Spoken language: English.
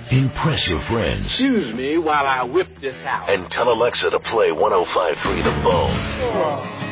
Impress your friends. Excuse me while I whip this out. And tell Alexa to play 105.3 The Bone.